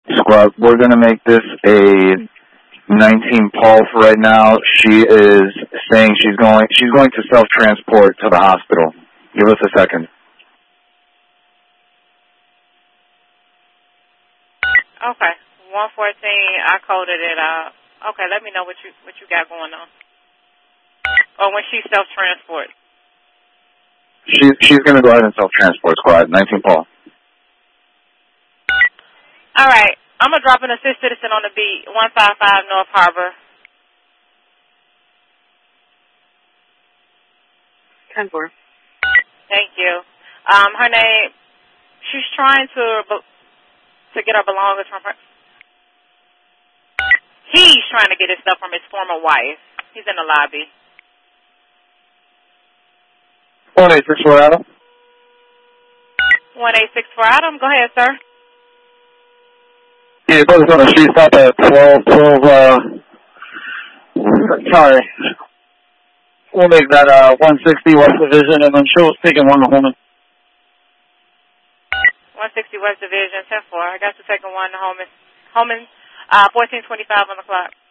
Squad, we're going to make this a 19 Paul for right now. She is saying she's going to self-transport to the hospital. Give us a second. Okay. 114, I coded it out. Okay, let me know what you got going on. Or when she self-transports. She's going to go ahead and self-transport, Squad. 19 Paul. All right. I'm going to drop an assist citizen on the beat, 155 North Harbor. 10-4. Thank you. Her name, she's trying to get her belongings from her. He's trying to get his stuff from his former wife. He's in the lobby. 1864 Adam. 1864 Adam. Go ahead, sir. Yeah, both on the street stop at 12, sorry. We'll make that, 160 West Division, and then she'll take one to Holman. 160 West Division, 10-4. I got you taking one to Holman. 1425 on the clock.